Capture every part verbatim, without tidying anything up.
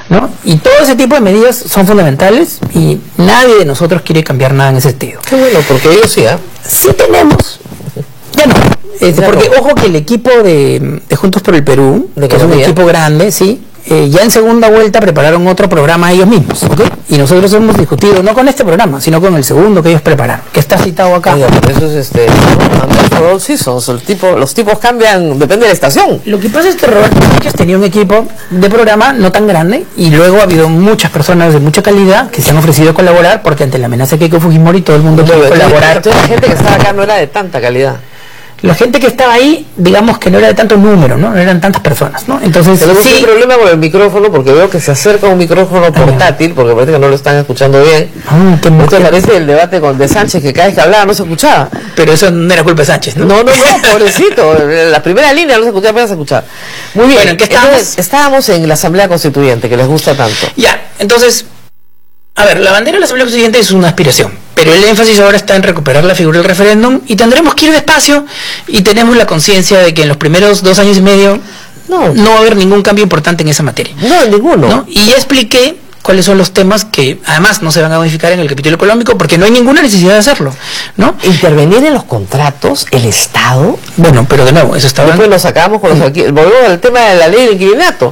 ¿no? Y todo ese tipo de medidas son fundamentales y nadie de nosotros quiere cambiar nada en ese sentido. Qué bueno, porque ellos sí, ¿eh? Sí tenemos, ya no, este, ya porque no. ojo que el equipo de, de Juntos por el Perú, De que es un economía. equipo grande, sí, eh, ya en segunda vuelta prepararon otro programa ellos mismos, ¿ok? Y nosotros hemos discutido, no con este programa, sino con el segundo que ellos prepararon, que está citado acá. Oiga, pero eso es este, and for all seasons, el tipo, los tipos cambian, depende de la estación. Lo que pasa es que Roberto Sánchez tenía un equipo de programa no tan grande y luego ha habido muchas personas de mucha calidad que se han ofrecido a colaborar porque ante la amenaza de Keiko Fujimori todo el mundo quiere colaborar. Entonces la gente que estaba acá no era de tanta calidad. La gente que estaba ahí, digamos que no era de tanto número, ¿no? No eran tantas personas, ¿no? Entonces, Tenemos sí, un problema con el micrófono porque veo que se acerca un micrófono portátil porque parece que no lo están escuchando bien. Ah, qué Esto mujer. parece el debate con de Sánchez que cada vez que hablaba no se escuchaba. Pero eso no era culpa de Sánchez, ¿no? No, no, no, pobrecito. La primera línea no se escuchaba, apenas se escuchaba. Muy bien. Bueno, ¿en qué estábamos? Entonces, estábamos en la Asamblea Constituyente, que les gusta tanto. Ya, entonces, a ver, la bandera de la Asamblea Constituyente es una aspiración, pero el énfasis ahora está en recuperar la figura del referéndum y tendremos que ir despacio y tenemos la conciencia de que en los primeros dos años y medio No, no va a haber ningún cambio importante en esa materia, no, ninguno. ¿no? Y ya expliqué cuáles son los temas que además no se van a modificar en el capítulo económico porque no hay ninguna necesidad de hacerlo, ¿no? Intervenir en los contratos, el Estado. Bueno, pero de nuevo, eso está Después hablando. lo sacamos con los alquileres. Volvemos al tema de la ley de inquilinato.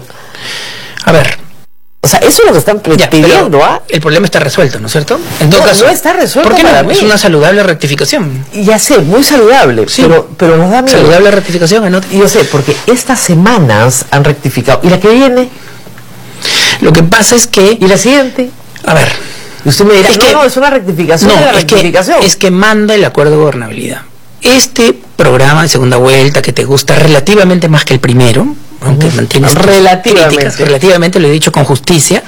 A ver, O sea, eso es lo que están ya, pidiendo, pero ¿ah? el problema está resuelto, ¿no es cierto? En todo No, caso, no está resuelto ¿por qué no? para mí. Es una saludable rectificación. Ya sé, muy saludable, Sí. pero, pero nos da miedo. Saludable rectificación, anota. Y yo sé, porque estas semanas han rectificado. ¿Y la que viene? Lo que pasa es que, ¿Y la siguiente? a ver, Y usted me dirá, Es no, que- no, es una rectificación no, de la es que, rectificación. es que manda el acuerdo de gobernabilidad. Este programa de segunda vuelta que te gusta relativamente más que el primero, aunque mantiene sus Relativamente. críticas, relativamente lo he dicho con justicia,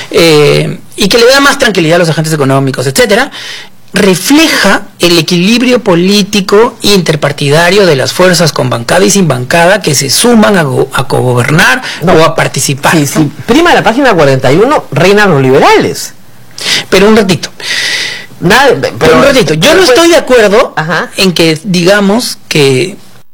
eh, y que le da más tranquilidad a los agentes económicos, etcétera, refleja el equilibrio político interpartidario de las fuerzas con bancada y sin bancada que se suman a, go- a cogobernar No. o a participar. Sí, ¿no? sí. Prima de la página cuarenta y uno, reinan los liberales. Pero un ratito. Nada, Pero un ratito, yo no después- estoy de acuerdo Ajá. en que digamos que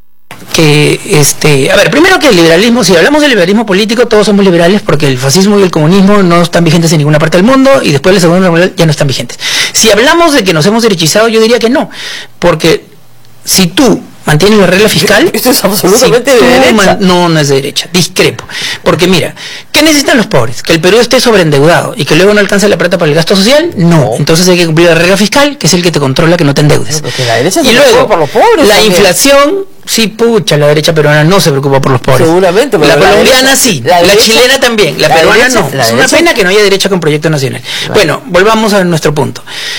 que este, a ver, primero que el liberalismo, si hablamos del liberalismo político, todos somos liberales porque el fascismo y el comunismo no están vigentes en ninguna parte del mundo y después de la Segunda Guerra Mundial ya no están vigentes. Si hablamos de que nos hemos derechizado, yo diría que no, porque si tú mantienes la regla fiscal, Esto es absolutamente si de tú derecha. man- no, no es de derecha, discrepo. Porque mira, ¿qué necesitan los pobres? ¿Que el Perú esté sobreendeudado y que luego no alcance la plata para el gasto social? No. No. Entonces hay que cumplir la regla fiscal, que es el que te controla que no te endeudes. No, porque la derecha se Y luego, preocupa por los pobres la también. inflación, sí, pucha, la derecha peruana no se preocupa por los pobres. Seguramente, pero La la colombiana derecha- sí, la la, derecha- chilena también, la, la peruana derecha- no. la Es una derecha- pena que no haya derecha con proyecto nacional. Claro. Bueno, volvamos a nuestro punto.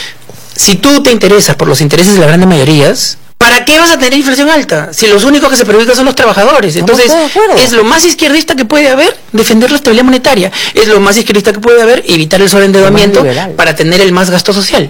Si tú te interesas por los intereses de las grandes mayorías, ¿para qué vas a tener inflación alta? Si los únicos que se perjudican son los trabajadores. Entonces, estoy de acuerdo. es lo más izquierdista que puede haber defender la estabilidad monetaria. Es lo más izquierdista que puede haber evitar el sobreendeudamiento Lo más liberal. para tener el más gasto social.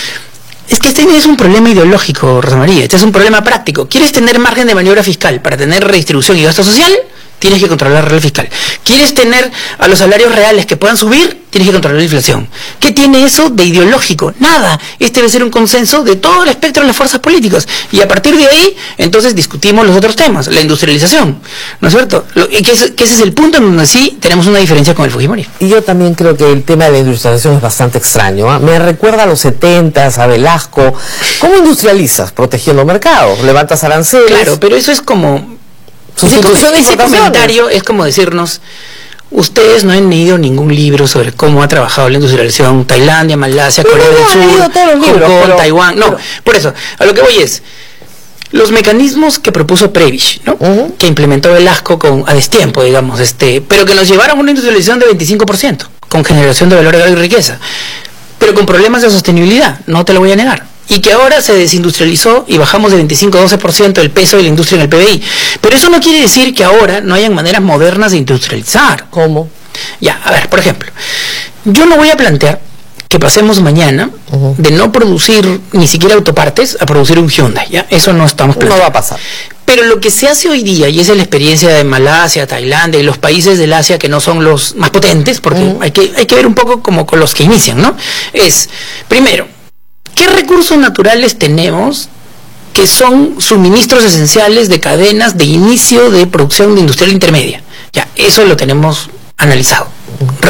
Es que este no es un problema ideológico, Rosa María, este es un problema práctico. ¿Quieres tener margen de maniobra fiscal para tener redistribución y gasto social? Tienes que controlar la regla fiscal. ¿Quieres tener a los salarios reales que puedan subir? Tienes que controlar la inflación. ¿Qué tiene eso de ideológico? Nada. Este debe ser un consenso de todo el espectro de las fuerzas políticas. Y a partir de ahí, entonces discutimos los otros temas, la industrialización, ¿no es cierto? Lo, que, es, que ese es el punto en donde sí tenemos una diferencia con el Fujimori. Y yo también creo que el tema de la industrialización es bastante extraño. ¿ah? Me recuerda a los setentas, a Velasco. ¿Cómo industrializas? Protegiendo mercados, levantas aranceles. Claro, pero eso es como... Sustitución de ese, ese importaciones. comentario es como decirnos, ustedes no han leído ningún libro sobre cómo ha trabajado la industrialización Tailandia, Malasia, No, Corea no, del no, han leído Sur, todos los Hong libros, Kong, pero- Taiwán. No, pero- por eso, a lo que voy es, los mecanismos que propuso Prebisch, ¿no? Ujú. Que implementó Velasco con a destiempo, digamos, este, pero que nos llevaron a una industrialización de veinticinco por ciento, con generación de valor agregado y riqueza, pero con problemas de sostenibilidad, no te lo voy a negar. Y que ahora se desindustrializó y bajamos de veinticinco a doce por ciento el peso de la industria en el P B I. Pero eso no quiere decir que ahora no hayan maneras modernas de industrializar. ¿Cómo? Ya, a ver, por ejemplo, yo no voy a plantear que pasemos mañana Ujú. de no producir ni siquiera autopartes a producir un Hyundai, ¿ya? Eso no estamos No planteando. va a pasar. Pero lo que se hace hoy día, y esa es la experiencia de Malasia, Tailandia y los países del Asia que no son los más potentes, porque Ujú. hay que, hay que ver un poco como con los que inician, ¿no? Es, primero, ¿qué recursos naturales tenemos que son suministros esenciales de cadenas de inicio de producción de industrial intermedia? Ya, eso lo tenemos analizado.